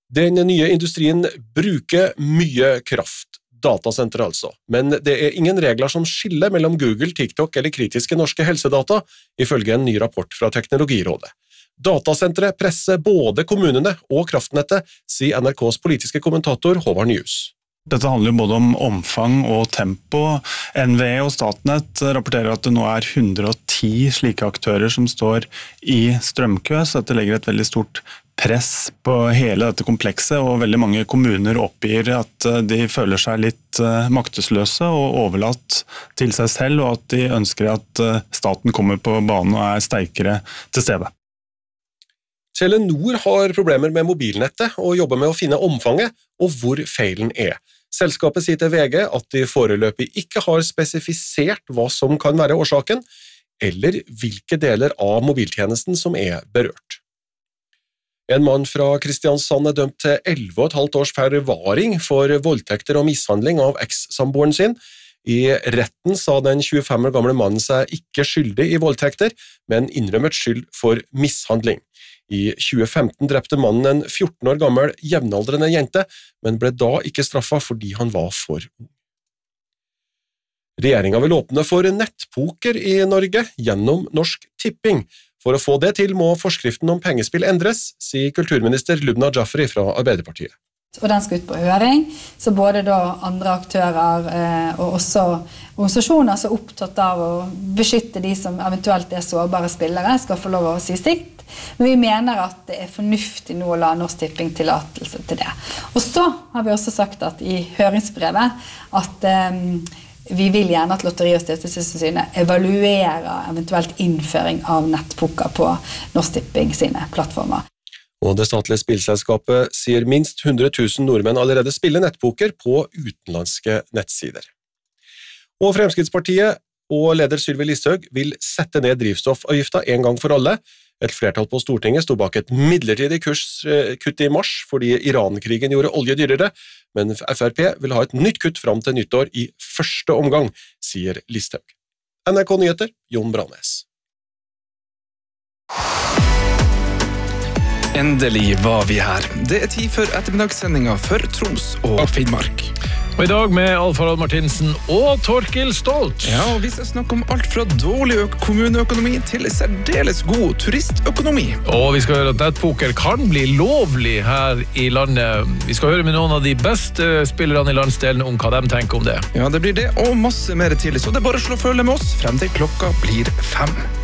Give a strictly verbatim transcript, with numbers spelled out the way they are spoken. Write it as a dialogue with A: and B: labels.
A: Den nye industrien bruker mye kraft, datasenter altså, men det er ingen regler som skiller mellom Google, TikTok eller kritiske norske helsedata, ifølge en ny rapport fra Teknologirådet. Datasenteret presser både kommunene og kraftnettet, sier N R K's politiske kommentator Håvard Nyhus.
B: Dette handler jo både om omfang og tempo. N V E og Statnett rapporterer at det nå er hundre og ti slike aktører som står i strømkø, så dette legger et veldig stort press på hele dette komplekset, og veldig mange kommuner oppgir at de føler seg litt maktesløse og overlatt til seg selv, og at de ønsker at staten kommer på banen og er sterkere til stede.
A: Telenor har problemer med mobilnettet og jobber med å finne omfanget og hvor feilen er. Selskapet sier til V G at de foreløpig ikke har spesifisert hva som kan være årsaken, eller hvilke deler av mobiltjenesten som er berørt. En mann fra Kristiansand er dømt til elleve og et halvt års forvaring for voldtekter og mishandling av eks-samboeren sin. I retten sa den tjuefem år gamle mannen seg ikke skyldig i voldtekter, men innrømmet skyld for mishandling. I tjue femten drepte mannen en fjorten år gammel jevnaldrende jente, men ble da ikke straffet fordi han var for ung. Regjeringen vil åpne for nettpoker i Norge gjennom Norsk Tipping. For å få det til må forskriften om pengespill endres, sier kulturminister Lubna Jafri fra Arbeiderpartiet.
C: Og den skal ut på høring, så både da andre aktører eh, og også organisasjoner som er opptatt av å beskytte de som eventuelt er sårbare spillere, skal få lov å si sitt. Men vi mener at det er fornuftig nå å la Norsk Tipping tillatelse til det. Og så har vi også sagt at i høringsbrevet at eh, vi vil gjerne at Lotteri- og stiftelsestilsynet evaluerer eventuelt innføring av nettpoker på Norsk Tipping sine plattformer.
A: Og det statlige spillselskapet sier minst hundre tusen nordmenn allerede spiller nettpoker på utenlandske nettsider. Og Fremskrittspartiet og leder Sylvi Listhaug vil sette ned drivstoffavgifta en gang for alle. Et flertall på Stortinget stod bak et midlertidig kurskutt i mars fordi Iran-krigen gjorde olje dyrere, men F R P vil ha et nytt kutt fram til nyttår i første omgang, sier Listhaug. N R K Nyheter, Jon Brannes.
D: Endelig var vi her. Det er tid for ettermiddagssendinga for Troms og Finnmark.
E: Og i dag med Alf Harald Martinsen og Torkil Stolt.
D: Ja, og vi skal snakke om alt fra dårlig kommuneøkonomi til særdeles god turistøkonomi.
E: Og vi skal høre at nettpoker kan bli lovlig her i landet. Vi skal høre med noen av de beste spillerne i landsdelen om hva de tenker om det.
D: Ja, det blir det og masse mer til, så det er bare å slå følge med oss frem til klokka blir fem.